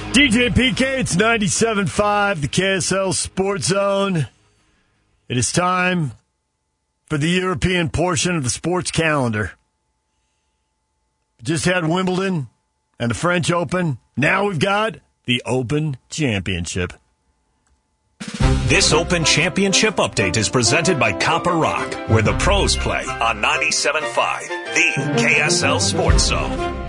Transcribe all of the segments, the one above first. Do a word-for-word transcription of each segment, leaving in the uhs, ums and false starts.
D J P K, it's ninety-seven point five, the K S L Sports Zone. It is time for the European portion of the sports calendar. Just had Wimbledon and the French Open. Now we've got the Open Championship. This Open Championship update is presented by Copper Rock, where the pros play on ninety-seven point five, the K S L Sports Zone.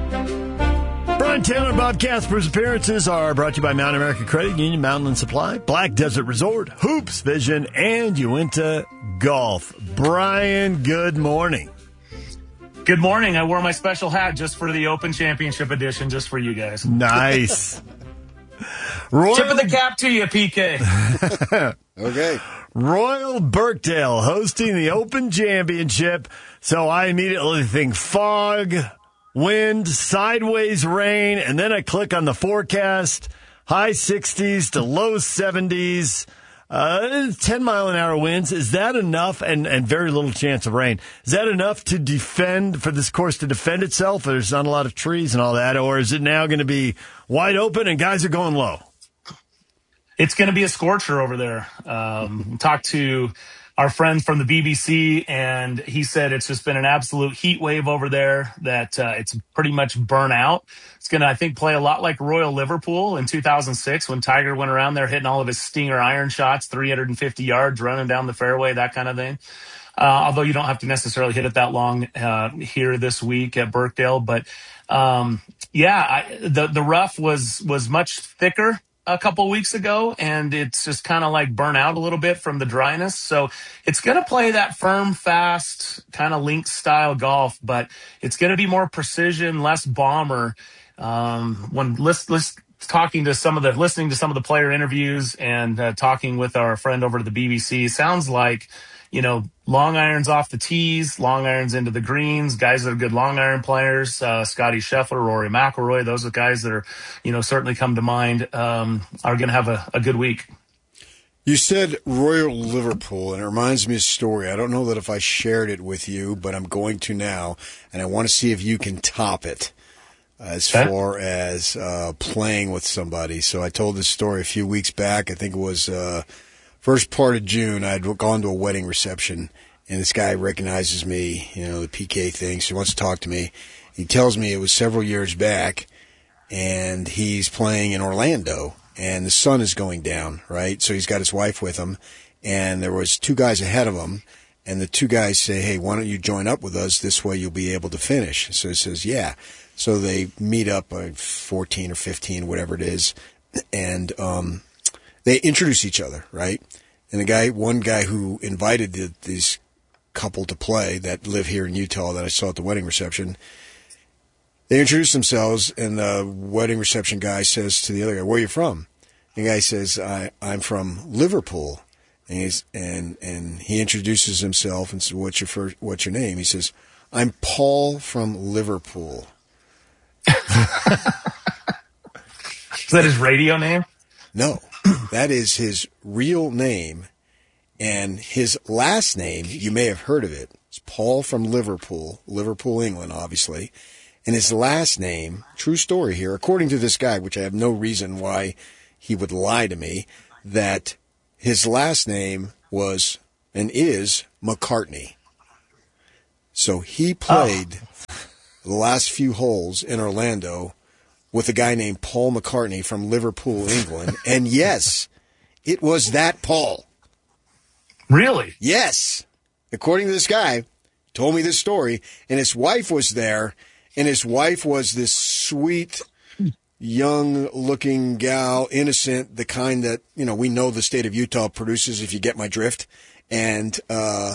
Brian Taylor and Bob Casper's appearances are brought to you by Mountain America Credit Union, Mountain Supply, Black Desert Resort, Hoops Vision, and Uinta Golf. Brian, good morning. Good morning. I wore my special hat just for the Open Championship edition, just for you guys. Nice. Royal... Tip of the cap to you, P K. Okay. Royal Birkdale hosting the Open Championship. So I immediately think fog, wind, sideways rain, and then I click on the forecast, high sixties to low seventies, uh, ten mile an hour winds. Is that enough? And, and very little chance of rain. Is that enough to defend, for this course to defend itself? There's not a lot of trees and all that. Or is it now going to be wide open and guys are going low? It's going to be a scorcher over there. Um, talked to our friend from the B B C, and he said it's just been an absolute heat wave over there, that uh, it's pretty much burnt out. It's going to, I think, play a lot like Royal Liverpool in two thousand six when Tiger went around there hitting all of his stinger iron shots, three hundred fifty yards, running down the fairway, that kind of thing. Uh, although you don't have to necessarily hit it that long uh, here this week at Birkdale. But, um, yeah, I, the, the rough was, was much thicker a couple weeks ago, and it's just kind of like burnt out a little bit from the dryness. So it's going to play that firm, fast, kind of links style golf, but it's going to be more precision, less bomber. Um, when list, list, talking to some of the, listening to some of the player interviews and uh, talking with our friend over to the B B C, sounds like, you know, long irons off the tees, long irons into the greens, guys that are good long iron players, uh, Scotty Scheffler, Rory McIlroy, those are guys that are, you know, certainly come to mind, um, are going to have a, a good week. You said Royal Liverpool, and it reminds me of a story. I don't know that if I shared it with you, but I'm going to now, and I want to see if you can top it as okay. far as uh, playing with somebody. So I told this story a few weeks back. I think it was uh, first part of June. I'd gone to a wedding reception, and this guy recognizes me, you know, the P K thing, so he wants to talk to me. He tells me it was several years back, and he's playing in Orlando, and the sun is going down, right? So he's got his wife with him, and there was two guys ahead of him, and the two guys say, hey, why don't you join up with us? This way you'll be able to finish. So he says, yeah. So they meet up at fourteen or fifteen, whatever it is, and um, they introduce each other, right? And the guy, one guy who invited the, this couple to play that live here in Utah that I saw at the wedding reception, they introduce themselves, and the wedding reception guy says to the other guy, where are you from? And the guy says, I, I'm from Liverpool. And he's, and, and he introduces himself and says, what's your first, what's your name? He says, I'm Paul from Liverpool. Is that his radio name? No, that is his real name, and his last name, you may have heard of it, it's Paul from Liverpool, Liverpool, England, obviously, and his last name, true story here, according to this guy, which I have no reason why he would lie to me, that his last name was and is McCartney. So he played oh. the last few holes in Orlando with a guy named Paul McCartney from Liverpool, England. And yes, it was that Paul. Really? Yes. According to this guy, told me this story, and his wife was there, and his wife was this sweet, young-looking gal, innocent, the kind that, you know, we know the state of Utah produces, if you get my drift. And uh,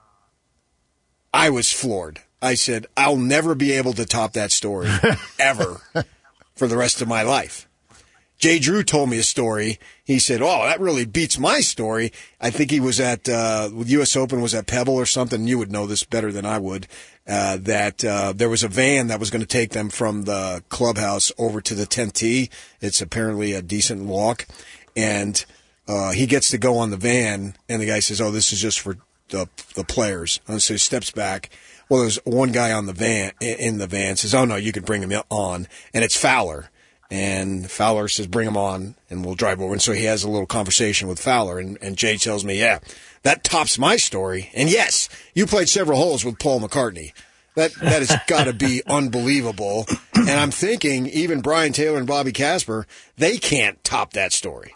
I was floored. I said, I'll never be able to top that story, ever, for the rest of my life. Jay Drew told me a story. He said, oh, that really beats my story. I think he was at, uh, U S Open, was at Pebble or something. You would know this better than I would. Uh, that, uh, there was a van that was going to take them from the clubhouse over to the tenth tee. It's apparently a decent walk. And, uh, he gets to go on the van, and the guy says, oh, this is just for the, the players. And so he steps back. Well, there's one guy on the van, in the van says, oh no, you can bring him on. And it's Fowler. And Fowler says, bring him on, and we'll drive over. And so he has a little conversation with Fowler, and, and Jay tells me, yeah, that tops my story. And yes, you played several holes with Paul McCartney. That that has got to be unbelievable. And I'm thinking, even Brian Taylor and Bobby Casper, they can't top that story.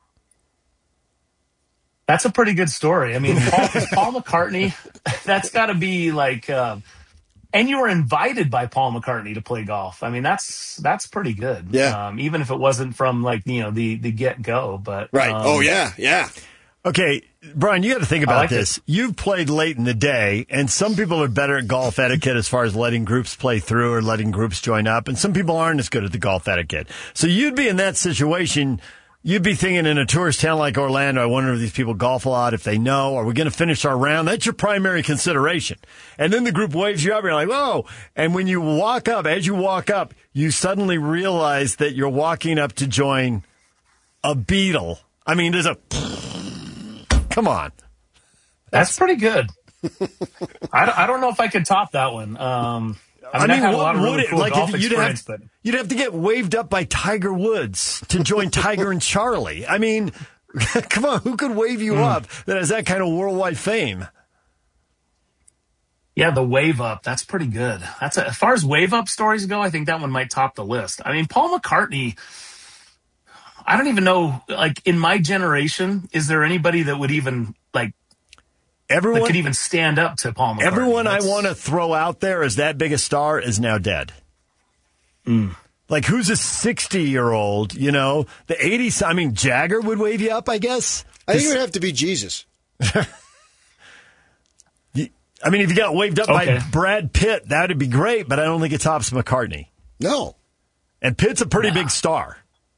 That's a pretty good story. I mean, Paul, Paul McCartney, that's got to be like, uh, and you were invited by Paul McCartney to play golf. I mean, that's that's pretty good. Yeah. Um, even if it wasn't from like you know the the get go, but right. Um, oh yeah, yeah. Okay, Brian, you got to think about like this. it. You've played late in the day, and some people are better at golf etiquette as far as letting groups play through or letting groups join up, and some people aren't as good at the golf etiquette. So you'd be in that situation. You'd be thinking in a tourist town like Orlando, I wonder if these people golf a lot, if they know, are we going to finish our round? That's your primary consideration. And then the group waves you up, and you're like, whoa. And when you walk up, as you walk up, you suddenly realize that you're walking up to join a Beatle. I mean, there's a... Come on. That's, That's pretty good. I, don't, I don't know if I could top that one. Um, I mean, I, mean, I had a lot of really cool like golf if you'd experience, have, but you'd have to get waved up by Tiger Woods to join Tiger and Charlie. I mean, come on, who could wave you mm. up that has that kind of worldwide fame? Yeah, the wave up. That's pretty good. That's a, as far as wave up stories go, I think that one might top the list. I mean, Paul McCartney, I don't even know, like in my generation, is there anybody that would even like everyone that could even stand up to Paul McCartney? Everyone That's, I want to throw out there as that big a star is now dead. Mm. Like who's a sixty-year-old, you know, the eighties, I mean, Jagger would wave you up, I guess. I think it would have to be Jesus. I mean, if you got waved up okay. by Brad Pitt, that would be great, but I don't think it tops McCartney. No. And Pitt's a pretty yeah. big star.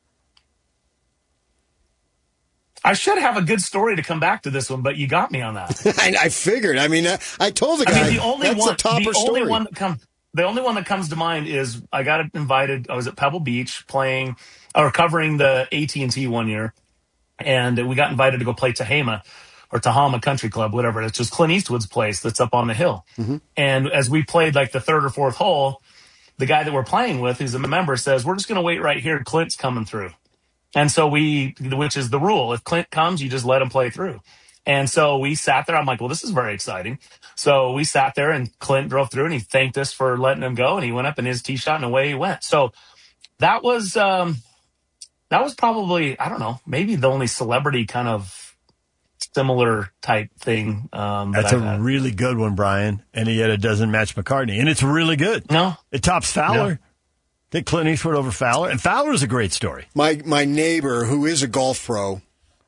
I should have a good story to come back to this one, but you got me on that. I, I figured. I mean, I, I told the guy I mean, the only that's one, a topper the story. only one that comes, the only one that comes to mind is I got invited. I was at Pebble Beach playing or covering the A T and T one year, and we got invited to go play Tehama or Tehama Country Club, whatever. It's just Clint Eastwood's place that's up on the hill. Mm-hmm. And as we played like the third or fourth hole, the guy that we're playing with, who's a member, says, "We're just going to wait right here. Clint's coming through." And so we, which is the rule. If Clint comes, you just let him play through. And so we sat there. I'm like, well, this is very exciting. So we sat there and Clint drove through and he thanked us for letting him go. And he went up in his tee shot and away he went. So that was, um, that was probably, I don't know, maybe the only celebrity kind of similar type thing. Um, that That's I've a had. really good one, Brian. And yet it doesn't match McCartney. And it's really good. No. It tops Fowler. No. Think Clint Eastwood over Fowler. And Fowler's a great story. My my neighbor, who is a golf pro,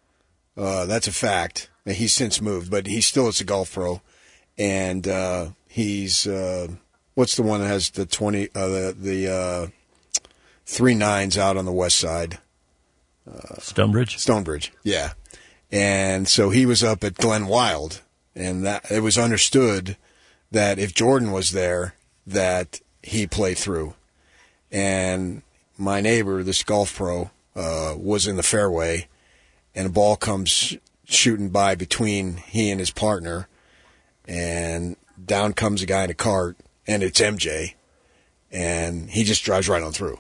uh, that's a fact. He's since moved, but he still is a golf pro. And uh, he's, uh, what's the one that has the twenty, uh, the, the uh, three nines out on the west side? Uh, Stonebridge? Stonebridge, yeah. And so he was up at Glen Wild, and that it was understood that if Jordan was there, that he played through. And my neighbor, this golf pro, uh, was in the fairway, and a ball comes shooting by between he and his partner, and down comes a guy in a cart, and it's M J, and he just drives right on through.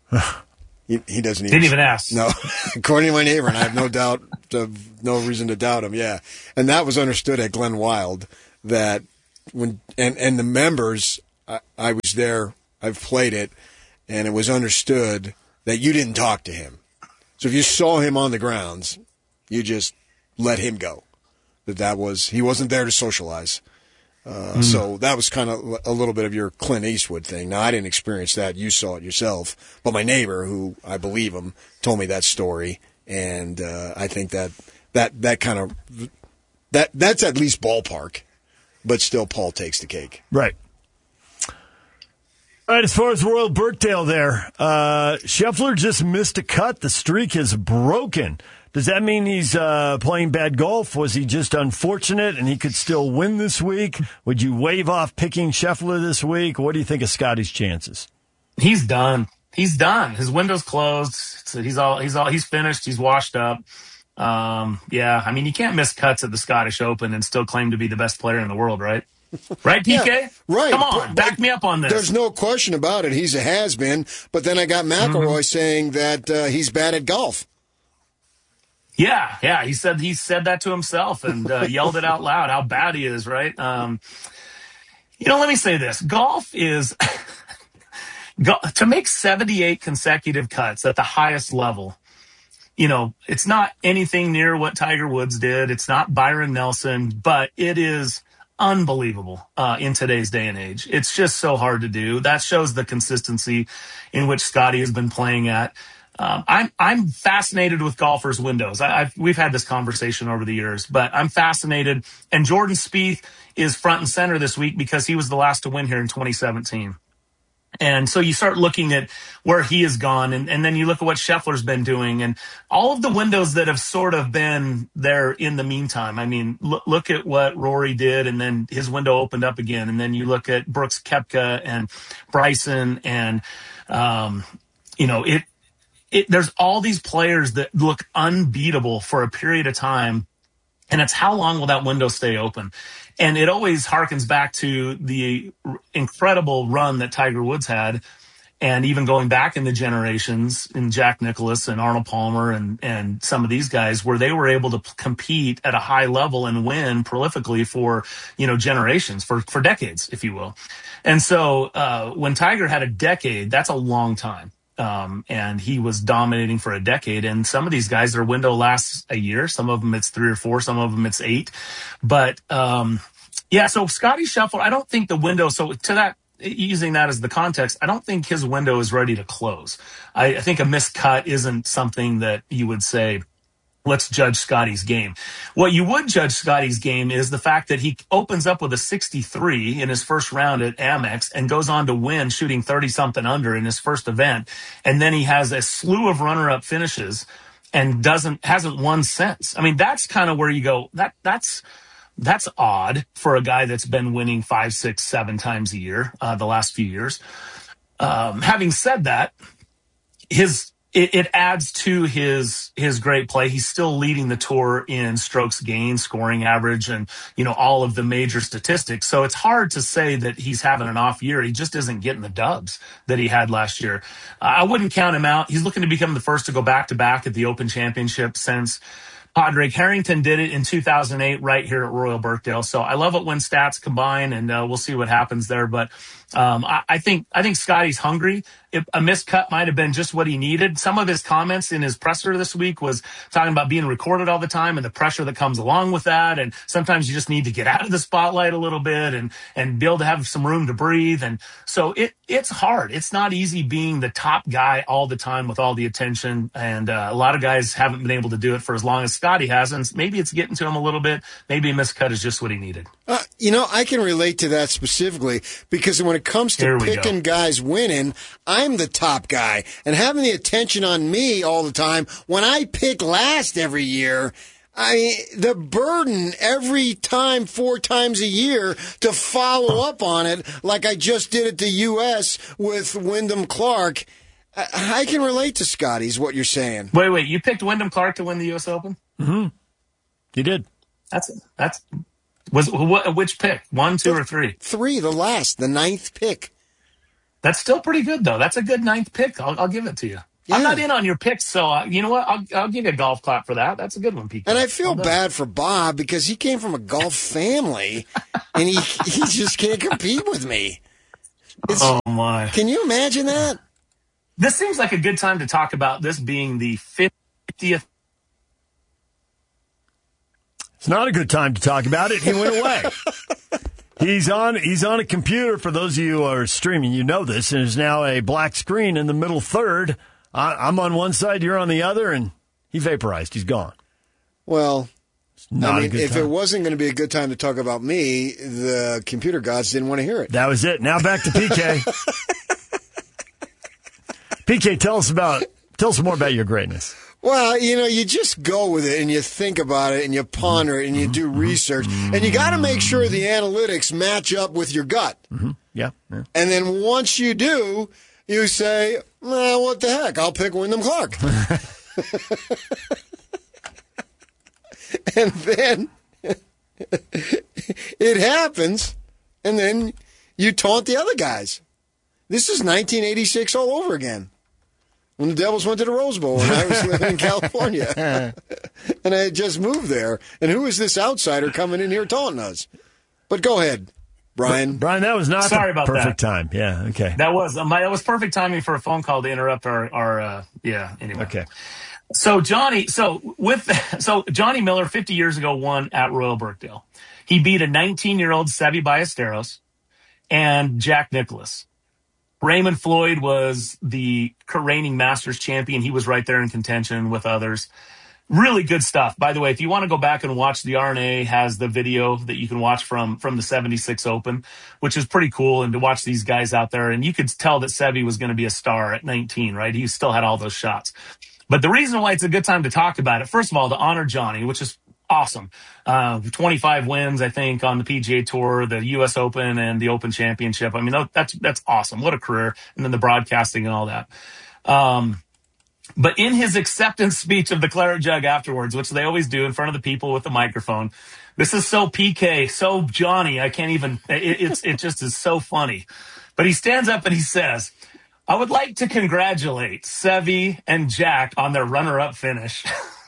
he, he doesn't even, Didn't even ask. No, according to my neighbor, and I have no doubt, no reason to doubt him. Yeah, and that was understood at Glen Wild that when and and the members, I, I was there, I've played it. And it was understood that you didn't talk to him. So if you saw him on the grounds, you just let him go. That that was he wasn't there to socialize. Uh, mm. So that was kind of a little bit of your Clint Eastwood thing. Now I didn't experience that; you saw it yourself. But my neighbor, who I believe him, told me that story, and uh, I think that that that kind of that that's at least ballpark. But still, Paul takes the cake. Right. All right, as far as Royal Birkdale there, uh, Scheffler just missed a cut. The streak is broken. Does that mean he's uh, playing bad golf? Was he just unfortunate and he could still win this week? Would you wave off picking Scheffler this week? What do you think of Scotty's chances? He's done. He's done. His window's closed. So he's all, he's all, he's finished. He's washed up. Um, yeah, I mean, you can't miss cuts at the Scottish Open and still claim to be the best player in the world, right? Right, P K? Yeah, right. Come on, but, back but me up on this. There's no question about it. He's a has-been. But then I got McIlroy mm-hmm. saying that uh, he's bad at golf. Yeah, yeah. He said he said that to himself and uh, yelled it out loud how bad he is, right? Um, you know, let me say this. Golf is go, to make seventy-eight consecutive cuts at the highest level. You know, it's not anything near what Tiger Woods did. It's not Byron Nelson, but it is unbelievable uh, in today's day and age. It's just so hard to do. That shows the consistency in which Scotty has been playing at. Um, I'm I'm fascinated with golfers' windows. I, I've, we've had this conversation over the years, but I'm fascinated. And Jordan Spieth is front and center this week because he was the last to win here in twenty seventeen. And so you start looking at where he has gone, and, and then you look at what Scheffler's been doing, and all of the windows that have sort of been there in the meantime. I mean, look, look at what Rory did, and then his window opened up again. And then you look at Brooks Koepka and Bryson, and, um, you know, it, it, there's all these players that look unbeatable for a period of time. And it's how long will that window stay open? And it always harkens back to the incredible run that Tiger Woods had. And even going back in the generations in Jack Nicklaus and Arnold Palmer and, and some of these guys where they were able to p- compete at a high level and win prolifically for, you know, generations, for, for decades, if you will. And so uh, when Tiger had a decade, that's a long time. Um, and he was dominating for a decade. And some of these guys, their window lasts a year. Some of them it's three or four. Some of them it's eight. But, um, yeah, so Scotty Scheffler, I don't think the window, so to that, using that as the context, I don't think his window is ready to close. I, I think a missed cut isn't something that you would say, let's judge Scotty's game. What you would judge Scotty's game is the fact that he opens up with a sixty-three in his first round at Amex and goes on to win shooting thirty-something under in his first event. And then he has a slew of runner-up finishes and doesn't hasn't won since. I mean, that's kind of where you go, that that's that's odd for a guy that's been winning five, six, seven times a year uh, the last few years. Um, having said that, his It, it adds to his his great play. He's still leading the tour in strokes gained, scoring average, and you know all of the major statistics. So it's hard to say that he's having an off year. He just isn't getting the dubs that he had last year. Uh, I wouldn't count him out. He's looking to become the first to go back to back at the Open Championship since Padraig Harrington did it in two thousand eight right here at Royal Birkdale. So I love it when stats combine, and uh, we'll see what happens there. But um, I, I think I think Scotty's hungry. If a missed cut might have been just what he needed. Some of his comments in his presser this week was talking about being recorded all the time and the pressure that comes along with that. And sometimes you just need to get out of the spotlight a little bit and and be able to have some room to breathe. And so it it's hard. It's not easy being the top guy all the time with all the attention. And uh, a lot of guys haven't been able to do it for as long as Scotty has. And maybe it's getting to him a little bit. Maybe a missed cut is just what he needed. Uh, you know, I can relate to that specifically because when it comes to picking go. guys winning, I'm the top guy. And having the attention on me all the time, when I pick last every year, I the burden every time, four times a year, to follow up on it like I just did at the U S with Wyndham Clark. I, I can relate to Scotty, is what you're saying. Wait, wait, you picked Wyndham Clark to win the U S Open? Mm-hmm. You did. That's that's was what, which pick? One, two, or three? Three, the last, the ninth pick. That's still pretty good, though. That's a good ninth pick. I'll, I'll give it to you. Yeah. I'm not in on your picks, so uh, you know what? I'll, I'll give you a golf clap for that. That's a good one, P K. And I feel well bad for Bob because he came from a golf family, and he he just can't compete with me. It's, oh, my. Can you imagine that? This seems like a good time to talk about this being the fiftieth. It's not a good time to talk about it. He went away. He's on He's on a computer. For those of you who are streaming, you know this. And there's now a black screen in the middle third. I, I'm on one side, you're on the other, and he vaporized. He's gone. Well, not I mean, a good if time. it wasn't going to be a good time to talk about me, the computer gods didn't want to hear it. That was it. Now back to P K. P K, tell us about tell us more about your greatness. Well, you know, you just go with it and you think about it and you ponder it and you do research. And you got to make sure the analytics match up with your gut. Mm-hmm. Yeah, yeah. And then once you do, you say, well, what the heck? I'll pick Wyndham Clark. And then it happens and then you taunt the other guys. This is nineteen eighty-six all over again. When the Devils went to the Rose Bowl and I was living in California. And I had just moved there. And who is this outsider coming in here taunting us? But go ahead, Brian. Brian, that was not Sorry the about perfect that. time. Yeah, okay. That was um, that was perfect timing for a phone call to interrupt our, our uh, yeah, anyway. Okay. So Johnny, so with so Johnny Miller fifty years ago won at Royal Birkdale. He beat a nineteen-year-old Seve Ballesteros and Jack Nicklaus. Raymond Floyd was the reigning Masters champion. He was right there in contention with others. Really good stuff. By the way, if you want to go back and watch, the R N A has the video that you can watch from, from the seventy-six Open, which is pretty cool. And to watch these guys out there, and you could tell that Seve was going to be a star at nineteen, right? He still had all those shots. But the reason why it's a good time to talk about it, first of all, to honor Johnny, which is awesome. Uh, twenty-five wins, I think, on the P G A Tour, the U S Open, and the Open Championship. I mean, that's that's awesome. What a career. And then the broadcasting and all that. Um, but in his acceptance speech of the Claret Jug afterwards, which they always do in front of the people with the microphone, this is so P K, so Johnny. I can't even, it, it's, it just is so funny. But he stands up and he says, I would like to congratulate Seve and Jack on their runner-up finish.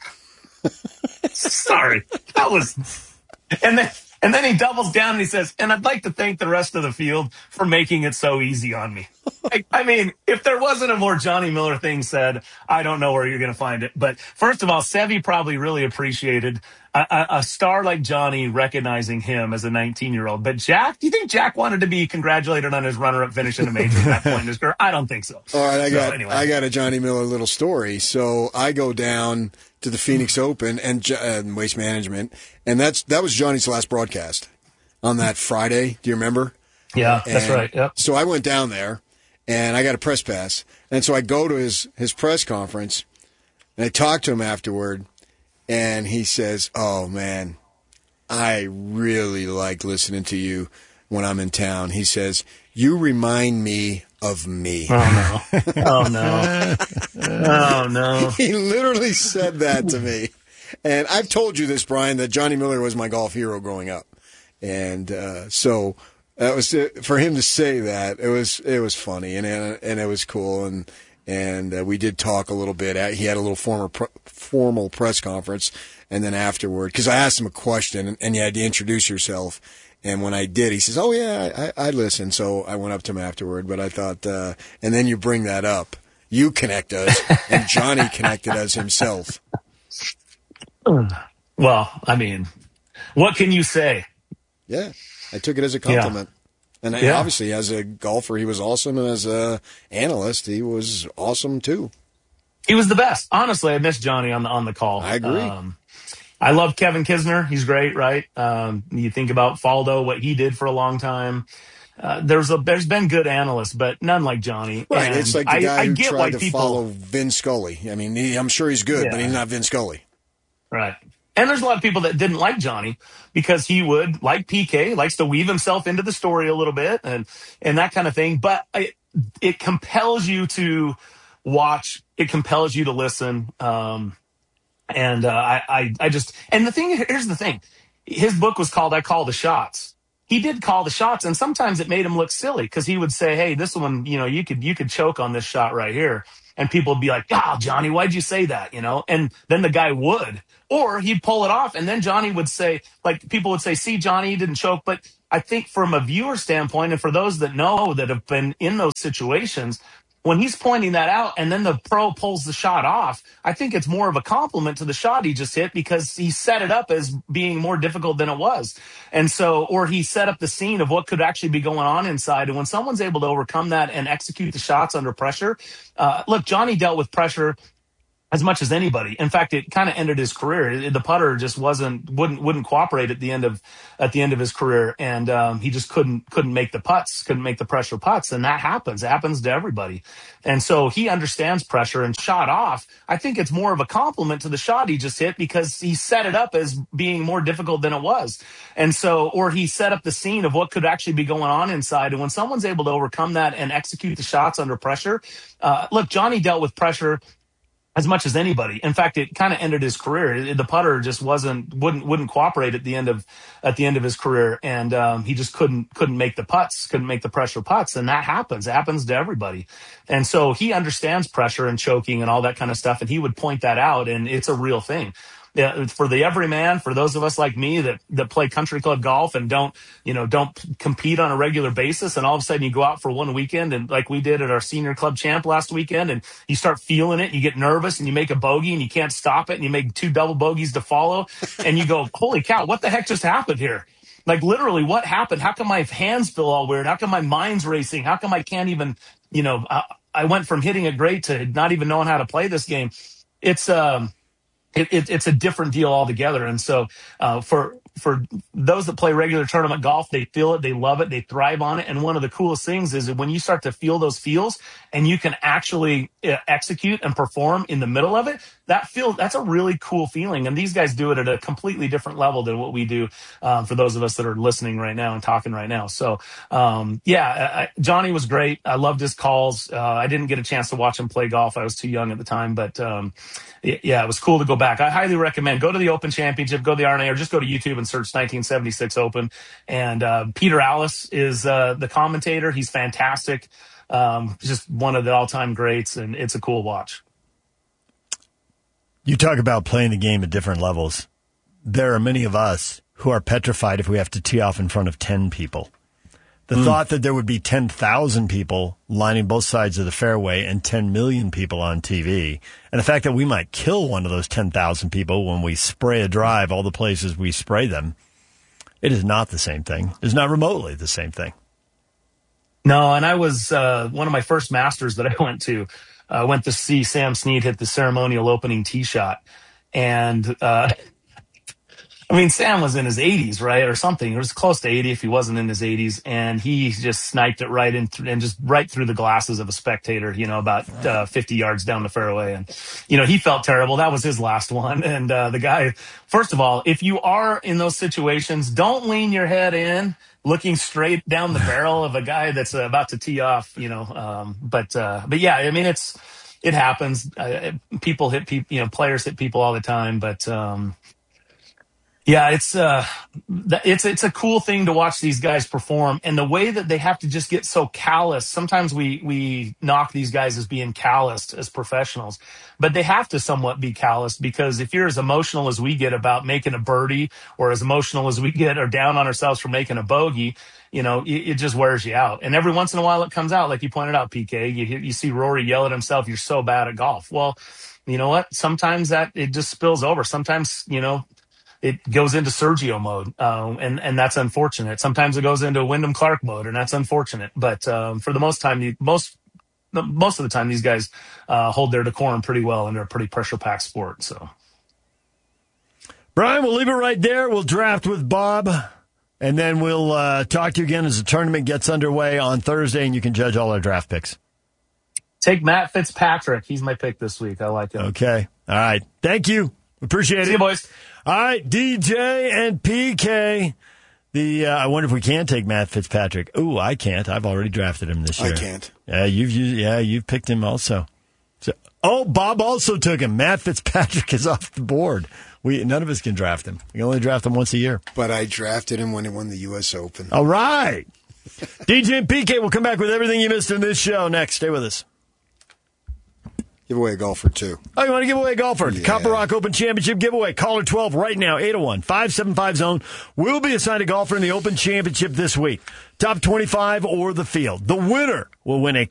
Sorry, that was, and then and then he doubles down and he says, and I'd like to thank the rest of the field for making it so easy on me. I, I mean, if there wasn't a more Johnny Miller thing said, I don't know where you're going to find it. But first of all, Seve probably really appreciated a, a, a star like Johnny recognizing him as a nineteen-year-old. But Jack, do you think Jack wanted to be congratulated on his runner-up finish in a major at that point in his career? I don't think so. All right, I so, got anyway. I got a Johnny Miller little story. So I go down to the Phoenix Open and uh, Waste Management, and that's that was Johnny's last broadcast on that Friday. Do you remember? Yeah, and that's right. Yep. So I went down there, and I got a press pass, and so I go to his his press conference, and I talk to him afterward, and he says, "Oh man, I really like listening to you when I'm in town." He says, "You remind me of me." Oh no! Oh no! Oh no! He literally said that to me. And I've told you this, Brian, that Johnny Miller was my golf hero growing up. And uh, so that was for him to say that. It was it was funny and and it was cool. And and uh, we did talk a little bit. He had a little formal formal press conference, and then afterward, because I asked him a question, and, and you had to introduce yourself. And when I did, he says, "Oh yeah, I, I listen." So I went up to him afterward. But I thought, uh, and then you bring that up, you connect us, and Johnny connected us himself. Well, I mean, what can you say? Yeah, I took it as a compliment. Yeah. And yeah. obviously, as a golfer, he was awesome, and as a analyst, he was awesome too. He was the best. Honestly, I miss Johnny on the on the call. I agree. Um, I love Kevin Kisner. He's great, right? Um, you think about Faldo, what he did for a long time. Uh, there's a there's been good analysts, but none like Johnny. Right, and it's like the I, guy I who get tried why to people, follow Vin Scully. I mean, he, I'm sure he's good, yeah. but he's not Vin Scully. Right. And there's a lot of people that didn't like Johnny because he would, like P K, likes to weave himself into the story a little bit and and that kind of thing. But it, it compels you to watch. It compels you to listen. Um, and uh, I, I, I just and the thing here's the thing. His book was called "I Call the Shots." He did call the shots, and sometimes it made him look silly because he would say, "Hey, this one, you know, you could you could choke on this shot right here," and people would be like, "Ah, oh, Johnny, why'd you say that?" You know, and then the guy would, or he'd pull it off, and then Johnny would say, like people would say, "See, Johnny, you didn't choke," but I think from a viewer standpoint, and for those that know that have been in those situations, when he's pointing that out and then the pro pulls the shot off, I think it's more of a compliment to the shot he just hit because he set it up as being more difficult than it was. And so, or he set up the scene of what could actually be going on inside. And when someone's able to overcome that and execute the shots under pressure, uh, look, Johnny dealt with pressure as much as anybody. In fact, it kind of ended his career. The putter just wasn't wouldn't wouldn't cooperate at the end of at the end of his career, and um, he just couldn't couldn't make the putts, couldn't make the pressure putts, and that happens. It happens to everybody. And so he understands pressure and shot off. I think it's more of a compliment to the shot he just hit because he set it up as being more difficult than it was. And so, or he set up the scene of what could actually be going on inside. And when someone's able to overcome that and execute the shots under pressure, uh, look, Johnny dealt with pressure as much as anybody. In fact, it kind of ended his career. The putter just wasn't wouldn't wouldn't cooperate at the end of at the end of his career, and um, he just couldn't couldn't make the putts, couldn't make the pressure putts, and that happens. It happens to everybody. And so he understands pressure and choking and all that kind of stuff, and he would point that out, and it's a real thing. Yeah, for the everyman, for those of us like me that, that play country club golf and don't, you know, don't compete on a regular basis, and all of a sudden you go out for one weekend, and like we did at our senior club champ last weekend, and you start feeling it, and you get nervous, and you make a bogey, and you can't stop it, and you make two double bogeys to follow, and you go, holy cow, what the heck just happened here? Like, literally, what happened? How come my hands feel all weird? How come my mind's racing? How come I can't even, you know, I, I went from hitting it great to not even knowing how to play this game. It's, um, It, it, it's a different deal altogether. And so uh, for for those that play regular tournament golf, they feel it, they love it, they thrive on it. And one of the coolest things is that when you start to feel those feels and you can actually uh, execute and perform in the middle of it, that feel that's a really cool feeling. And these guys do it at a completely different level than what we do um, for those of us that are listening right now and talking right now. So, um, yeah, I, Johnny was great. I loved his calls. Uh, I didn't get a chance to watch him play golf. I was too young at the time, but um, yeah, it was cool to go back. I highly recommend go to the Open Championship, go to the R N A, or just go to YouTube and search nineteen seventy-six Open. And uh, Peter Allis is uh, the commentator. He's fantastic. Um, just one of the all-time greats, and it's a cool watch. You talk about playing the game at different levels. There are many of us who are petrified if we have to tee off in front of ten people. The mm. thought that there would be ten thousand people lining both sides of the fairway and ten million people on T V, and the fact that we might kill one of those ten thousand people when we spray a drive all the places we spray them, it is not the same thing. It's not remotely the same thing. No, and I was uh, one of my first Masters that I went to. I uh, went to see Sam Snead hit the ceremonial opening tee shot, and uh I mean, Sam was in his eighties, right, or something. It was close to eighty if he wasn't in his eighties, and he just sniped it right in th- and just right through the glasses of a spectator, you know, about uh, fifty yards down the fairway. And, you know, he felt terrible. That was his last one. And uh, the guy, first of all, if you are in those situations, don't lean your head in looking straight down the barrel of a guy that's uh, about to tee off, you know. Um, but, uh, but yeah, I mean, it's it happens. Uh, people hit people, you know, players hit people all the time, but um Yeah, it's uh, it's it's a cool thing to watch these guys perform, and the way that they have to just get so callous. Sometimes we we knock these guys as being calloused as professionals, but they have to somewhat be calloused, because if you're as emotional as we get about making a birdie, or as emotional as we get or down on ourselves for making a bogey, you know, it, it just wears you out. And every once in a while it comes out, like you pointed out, P K. You you see Rory yell at himself, "You're so bad at golf." Well, you know what? Sometimes that it just spills over. Sometimes, you know, it goes into Sergio mode, uh, and, and that's unfortunate. Sometimes it goes into Wyndham Clark mode, and that's unfortunate. But um, for the most time, the, most the, most of the time, these guys uh, hold their decorum pretty well, and they're a pretty pressure-packed sport. So, Brian, we'll leave it right there. We'll draft with Bob, and then we'll uh, talk to you again as the tournament gets underway on Thursday, and you can judge all our draft picks. Take Matt Fitzpatrick. He's my pick this week. I like him. Okay. All right. Thank you. Appreciate See it. you, boys. All right, D J and P K. The uh, I wonder if we can take Matt Fitzpatrick. Ooh, I can't. I've already drafted him this year. I can't. Yeah, you've used, yeah, you've picked him also. So, oh, Bob also took him. Matt Fitzpatrick is off the board. We none of us can draft him. We only draft him once a year. But I drafted him when he won the U S Open. All right. D J and P K will come back with everything you missed in this show next. Stay with us. Give away a golfer, too. Oh, you want to give away a golfer? Yeah. Copper Rock Open Championship giveaway. Caller twelve right now, eight oh one, five seven five, zone. Will be assigned a golfer in the Open Championship this week. Top twenty-five or the field. The winner will win a